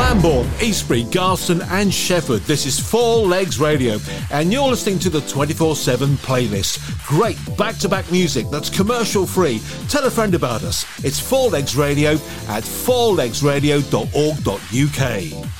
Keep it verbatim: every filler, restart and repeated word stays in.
Lambourne, Eastbury, Garston and Shefford. This is Four Legs Radio and you're listening to the twenty-four seven playlist. Great back-to-back music that's commercial free. Tell a friend about us. It's Four Legs Radio at four legs radio dot org dot uk.